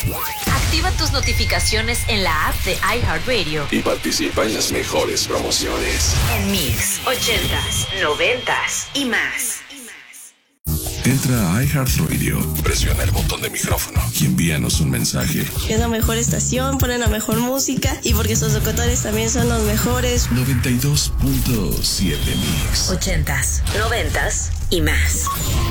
Activa tus notificaciones en la app de iHeartRadio y participa en las mejores promociones. en Mix 80s, 90s y más. Entra a iHeartRadio, presiona el botón de micrófono y envíanos un mensaje. Es la mejor estación, ponen la mejor música y porque sus locutores también son los mejores. 92.7 Mix. 80s, 90s y más.